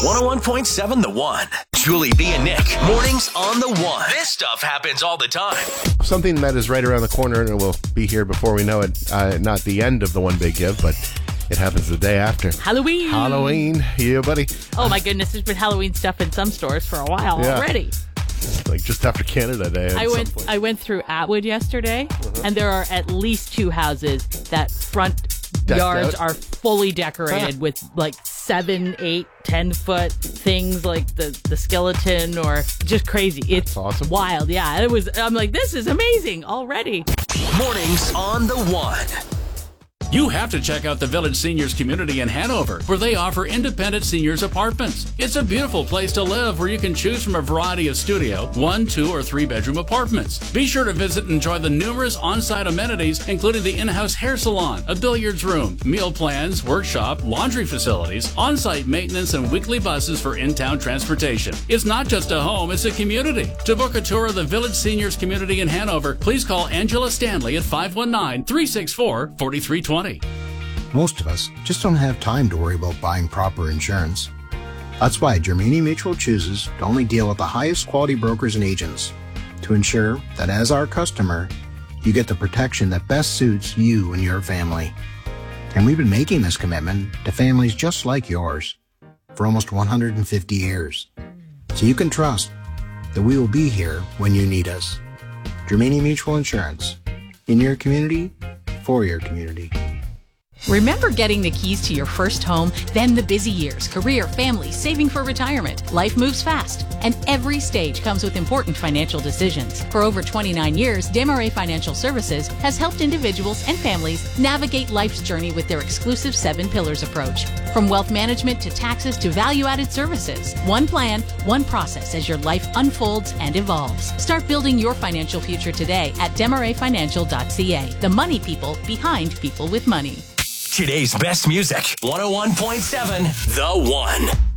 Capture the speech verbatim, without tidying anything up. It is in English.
one oh one point seven The One. Julie B and Nick. Mornings on The One. This stuff happens all the time. Something that is right around the corner and it will be here before we know it. Uh, not the end of the One Big Give, but it happens the day after. Halloween. Halloween. Yeah, buddy. Oh, my goodness. There's been Halloween stuff in some stores for a while Yeah. already. Like just after Canada Day. I went I went through Atwood yesterday, uh-huh. and there are at least two houses that front Decked yards out? are fully decorated Huh. with like seven, eight, ten foot things like the, the skeleton or just crazy. It's awesome. wild. Yeah, it was. I'm like, this is amazing already. Mornings on The One. You have to check out the Village Seniors Community in Hanover, where they offer independent seniors apartments. It's a beautiful place to live where you can choose from a variety of studio, one, two, or three bedroom apartments. Be sure to visit and enjoy the numerous on-site amenities, including the in-house hair salon, a billiards room, meal plans, workshop, laundry facilities, on-site maintenance, and weekly buses for in-town transportation. It's not just a home, it's a community. To book a tour of the Village Seniors Community in Hanover, please call Angela Stanley at five one nine, three six four, four three two zero. Most of us just don't have time to worry about buying proper insurance. That's why Germania Mutual chooses to only deal with the highest quality brokers and agents to ensure that as our customer, you get the protection that best suits you and your family. And we've been making this commitment to families just like yours for almost one hundred fifty years. So you can trust that we will be here when you need us. Germania Mutual Insurance. In your community, for your community. Remember getting the keys to your first home, then the busy years, career, family, saving for retirement. Life moves fast, and every stage comes with important financial decisions. For over twenty-nine years, Desmarais Financial Services has helped individuals and families navigate life's journey with their exclusive seven pillars approach. From wealth management to taxes to value-added services. One plan, one process as your life unfolds and evolves. Start building your financial future today at desmarais financial dot c a. The money people behind people with money. Today's best music. one oh one point seven The One.